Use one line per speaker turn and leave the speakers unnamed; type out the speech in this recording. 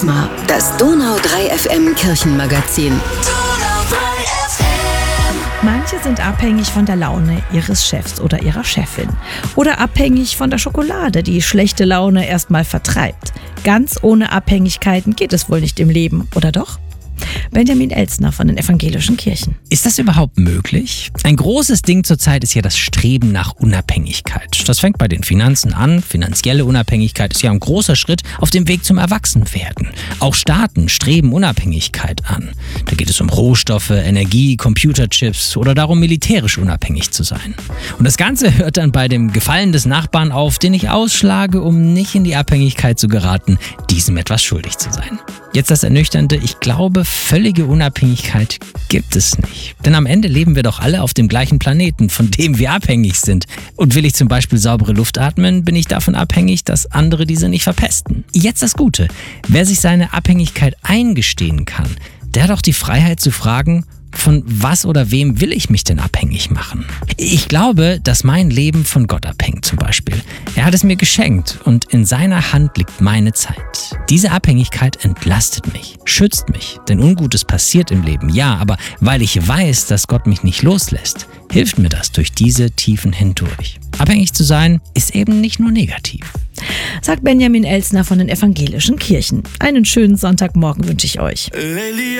Charisma, das Donau 3 FM Kirchenmagazin.
Manche sind abhängig von der Laune ihres Chefs oder ihrer Chefin. Oder abhängig von der Schokolade, die schlechte Laune erstmal vertreibt. Ganz ohne Abhängigkeiten geht es wohl nicht im Leben, oder doch? Benjamin Elstner von den Evangelischen Kirchen.
Ist das überhaupt möglich? Ein großes Ding zurzeit ist ja das Streben nach Unabhängigkeit. Das fängt bei den Finanzen an. Finanzielle Unabhängigkeit ist ja ein großer Schritt auf dem Weg zum Erwachsenwerden. Auch Staaten streben Unabhängigkeit an. Da geht es um Rohstoffe, Energie, Computerchips oder darum, militärisch unabhängig zu sein. Und das Ganze hört dann bei dem Gefallen des Nachbarn auf, den ich ausschlage, um nicht in die Abhängigkeit zu geraten, diesem etwas schuldig zu sein. Jetzt das Ernüchternde, ich glaube, völlige Unabhängigkeit gibt es nicht. Denn am Ende leben wir doch alle auf dem gleichen Planeten, von dem wir abhängig sind. Und will ich zum Beispiel saubere Luft atmen, bin ich davon abhängig, dass andere diese nicht verpesten. Jetzt das Gute. Wer sich seine Abhängigkeit eingestehen kann, der hat auch die Freiheit zu fragen, von was oder wem will ich mich denn abhängig machen? Ich glaube, dass mein Leben von Gott abhängt zum Beispiel. Er hat es mir geschenkt und in seiner Hand liegt meine Zeit. Diese Abhängigkeit entlastet mich, schützt mich, denn Ungutes passiert im Leben, ja, aber weil ich weiß, dass Gott mich nicht loslässt, hilft mir das durch diese Tiefen hindurch. Abhängig zu sein ist eben nicht nur negativ.
Sagt Benjamin Elstner von den Evangelischen Kirchen. Einen schönen Sonntagmorgen wünsche ich euch.